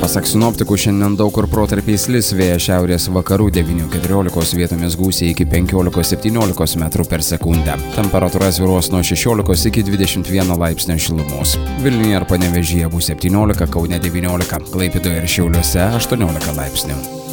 Pasak sinoptikų, šiandien daug kur protarpiais lis, vėjas šiaurės vakarų 9–14, vietomis gūsiai iki 15–17 metrų per sekundę. Temperatūra svyruos nuo 16 iki 21 laipsnio šilumos. Vilniuje ir Panevėžyje bus 17, Kaune 19, Klaipėdoje ir Šiauliuose 18 laipsnių.